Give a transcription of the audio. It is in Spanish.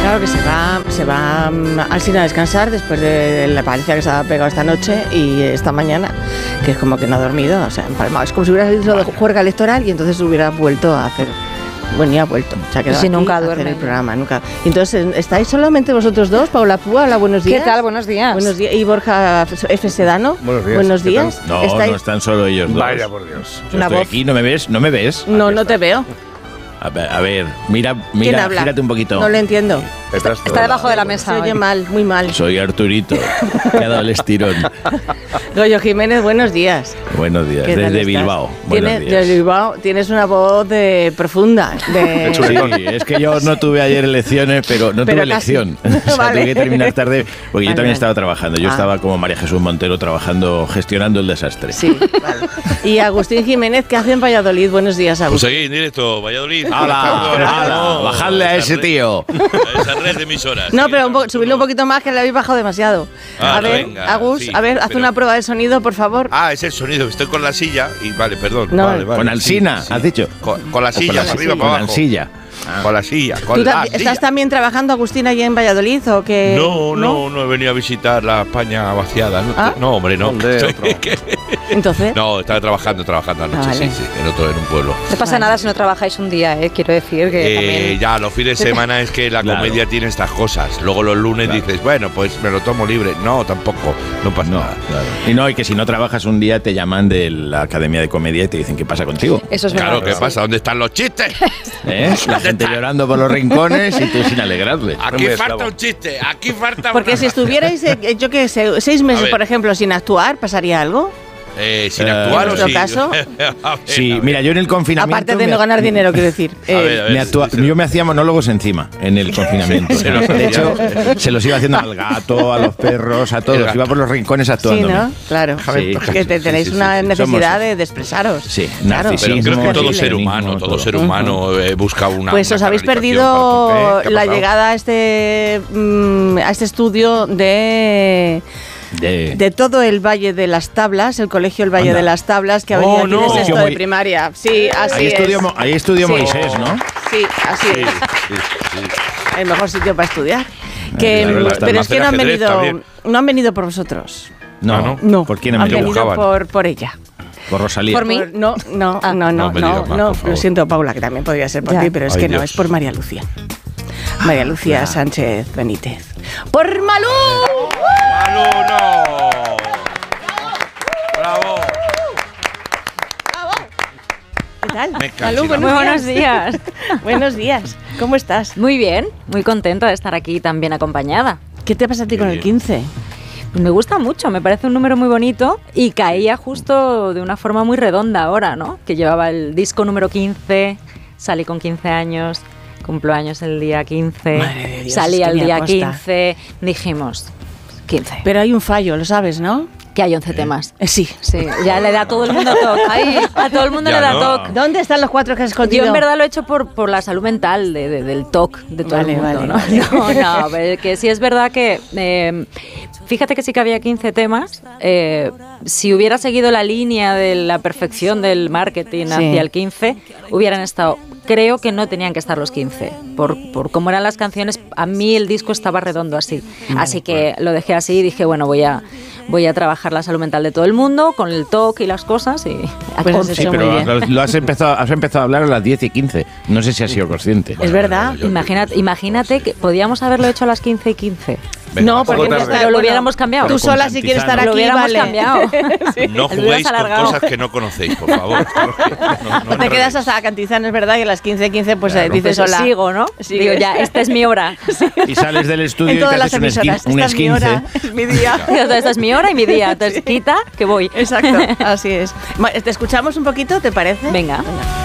Claro que se va al cine a descansar después de la paliza que se ha pegado esta noche y esta mañana, que es como que no ha dormido, o sea, empalmado. Es como si hubiera salido de juerga electoral y entonces hubiera vuelto a hacer... Bueno, ni ha vuelto. Se ha quedado si aquí nunca a hacer duerme. el programa, nunca. Y entonces, ¿estáis solamente vosotros dos? Paula Púa, hola, buenos días. ¿Qué tal? Buenos días. Buenos días. Y Borja F. Sedano. Buenos días. Buenos ¿Qué días. tal? No, ¿Estáis? no están solo ellos dos. Vaya por Dios. Yo Una estoy voz. aquí, ¿no me ves? ¿No me ves? No, no te veo. A ver, mira, ¿Quién habla? gírate un poquito. No lo entiendo. Está debajo de la mesa. Se oye hoy. mal, muy mal. Soy Arturito, que ha dado el estirón. Goyo Jiménez, buenos días. Buenos días, ¿Qué tal desde estás? Bilbao. Buenos días. Desde Bilbao tienes una voz profunda. Sí, es que yo no tuve ayer elecciones, pero no Pero tuve casi. elección. O sea, Vale. tuve que terminar tarde, porque yo Vale, también vale. estaba trabajando. Yo estaba como María Jesús Montero trabajando, gestionando el desastre. Sí, vale. Y Agustín Jiménez, ¿qué hace en Valladolid? Buenos días, Pues Agustín. aquí en directo, Valladolid. ¡Hala! ¡Bajadle a ese tío! A esa red de emisoras. No, Sí, pero estamos subirle un todos. poquito más, que le habéis bajado demasiado. Ah, A ver, venga, Agus, sí, a ver, haz pero- una prueba de sonido, por favor. Ah, es el sonido. Estoy con la silla y vale, perdón. No, vale, vale. Con Alsina, Sí, sí. has dicho. Con la silla, Con la para arriba, silla. para Con abajo. Alsilla. Con la silla, ¿Tú con la estás silla. también trabajando, Agustín, allí en Valladolid o qué? No he venido a visitar la España vaciada. No, Ah. no, hombre, no. ¿Dónde? Otro. Entonces, No, estaba trabajando anoche, Ah, vale. sí, en un pueblo. No pasa nada si no trabajáis un día, quiero decir que también... Ya, los fines de semana es que la Claro. comedia tiene estas cosas. Luego los lunes dices, bueno, pues me lo tomo libre. No, tampoco, no pasa No, nada. claro. Y no, y que si no trabajas un día te llaman de la Academia de Comedia y te dicen qué pasa contigo. Eso es Claro, verdad. ¿qué sí. pasa? ¿Dónde están los chistes? La gente llorando por los rincones y tú sin alegrarle. Aquí Muy falta esclavo. un chiste, aquí falta porque una- si estuvierais, yo qué sé, 6 A meses, ver. por ejemplo, sin actuar, ¿pasaría algo? Sin actuar en o nuestro sí. caso. A ver, Sí, a ver. mira, yo en el confinamiento... Aparte de no ganar dinero, quiero decir. A ver, Yo me hacía monólogos encima en el confinamiento. Se los De hacía. hecho, se los iba haciendo al gato, a los perros, a El todos. gato. Iba por los rincones Sí, actuándome. ¿no? Claro. Sí. Porque tenéis sí, una sí. necesidad Somos- de expresaros. Sí, Claro. narcisismo. Pero creo que todo terrible. ser humano, todo ser humano busca una. Pues una os habéis canalización perdido para- ¿Qué ha la pasado? llegada a este estudio de todo el Valle de las Tablas, el colegio El Valle Anda. de las Tablas, que ha Oh, venido aquí no. de sexto Colegio de muy- primaria. Sí, así Ahí es. estudió Sí. Moisés, ¿no? Sí, así Sí, es. sí, sí. El mejor sitio para estudiar. Que, claro, está pero el es que no han ajedrez venido, también. no han venido por vosotros. No, Ah, ¿no? No, ¿Por quién han han venido? venido buscaban? por ella. Por Rosalía. Por mí. No, no, Ah. no, No no, me digas más, no, por favor. lo siento, Paula, que también podría ser por Ya. ti, pero es Ay, que no, Dios. es por María Lucía. María Lucía Sánchez Benítez. ¡Por Malú! ¡Malú, no! ¡Bravo! ¿Qué tal? Me cacho Malú, en la buenos Muy días. buenos días. Buenos días. ¿Cómo estás? Muy bien, muy contenta de estar aquí tan bien acompañada. ¿Qué te pasa a ti con el 15? Pues me gusta mucho, me parece un número muy bonito y caía justo de una forma muy redonda ahora, ¿no? Que llevaba el disco número 15, salí con 15 años, cumplo años el día 15, Madre de Dios, salí es que al ni día aposta. 15, dijimos 15, Pero hay un fallo, lo sabes, ¿no? que hay 11 temas. Sí. Sí, ya le da a todo el mundo toque. A todo el mundo Ya le da no. toque. ¿Dónde están los 4 que has escondido? Yo en verdad lo he hecho por la salud mental del TOC de todo Vale, el mundo, vale, ¿no? vale. No, pero que sí es verdad que fíjate que sí que había 15 temas. Si hubiera seguido la línea de la perfección del marketing Sí. hacia el 15, hubieran estado. Creo que no tenían que estar los 15. Por cómo eran las canciones, a mí el disco estaba redondo así. Así que lo dejé así y dije, bueno, voy a trabajar la salud mental de todo el mundo con el TOC y las cosas. Y Pues has 11. Sí, hecho muy pero bien. lo has empezado a hablar a las 10 y 15. No sé si has sido consciente. Es verdad. Imagínate que podíamos haberlo hecho a las 15 y 15. Venga, No, por porque la no tarde. está, Pero lo hubiéramos cambiado. Tú Pero sola, con si quieres estar Cantizano. Lo aquí, hubiéramos vale. cambiado. No Lo juguéis hubieras con alargado. cosas que no conocéis, por favor. No Te quedas hasta Cantizano, es verdad, y a las 15:15 pues Claro. dices Pues hola. sigo, ¿no? Sigues. Digo, ya, esta es mi hora. Y sales del estudio En y te todas las haces un emisoras. un Esta es mi esquince. hora, es mi día. Esta es mi hora y mi día. Entonces, quita que voy. Exacto, así es. Te escuchamos un poquito, ¿te parece? Venga. Venga.